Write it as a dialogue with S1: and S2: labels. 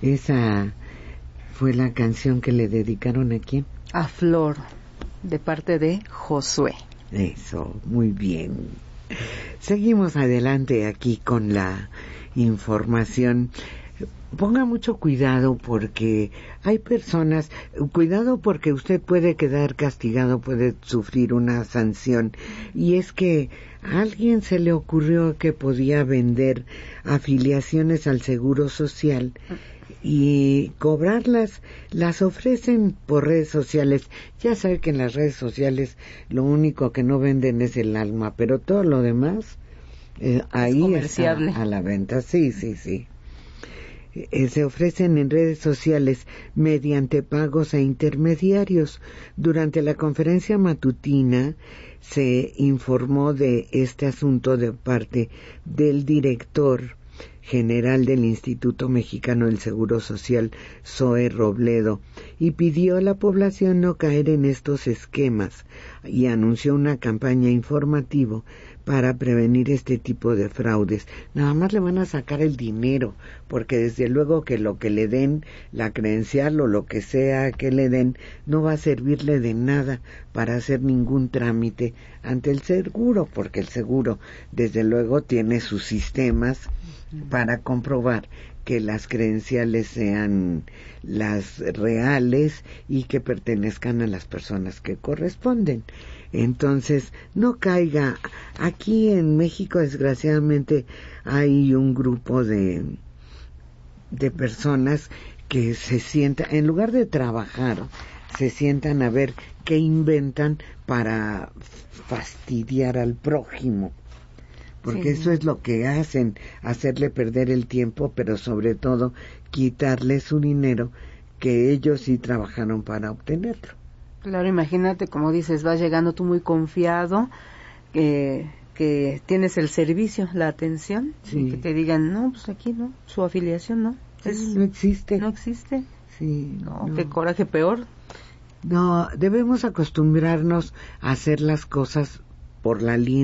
S1: Esa fue la canción que le dedicaron ¿a quién?
S2: A Flor, de parte de Josué.
S1: Eso, muy bien. Seguimos adelante aquí con la información. Ponga mucho cuidado porque hay personas, cuidado porque usted puede quedar castigado, puede sufrir una sanción, y es que a alguien se le ocurrió que podía vender afiliaciones al Seguro Social y cobrarlas, las ofrecen por redes sociales. Ya sabe que en las redes sociales lo único que no venden es el alma, pero todo lo demás ahí está a la venta. Sí. Se ofrecen en redes sociales mediante pagos a intermediarios. Durante la conferencia matutina se informó de este asunto de parte del director general del Instituto Mexicano del Seguro Social, Zoe Robledo, y pidió a la población no caer en estos esquemas y anunció una campaña informativa para prevenir este tipo de fraudes. Nada más le van a sacar el dinero, porque desde luego que lo que le den, la credencial o lo que sea que le den, no va a servirle de nada para hacer ningún trámite ante el seguro, porque el seguro desde luego tiene sus sistemas para comprobar que las credenciales sean las reales y que pertenezcan a las personas que corresponden. Entonces, no caiga. Aquí en México, desgraciadamente, hay un grupo de personas que se sientan, en lugar de trabajar, se sientan a ver qué inventan para fastidiar al prójimo. Porque eso es lo que hacen, hacerle perder el tiempo, pero sobre todo quitarle su dinero que ellos sí trabajaron para obtenerlo.
S2: Claro, imagínate, como dices, vas llegando tú muy confiado, que tienes el servicio, la atención, y que te digan, no, pues aquí no, su afiliación no.
S1: No existe.
S2: No existe.
S1: Sí.
S2: No, qué coraje, peor.
S1: No, debemos acostumbrarnos a hacer las cosas por la línea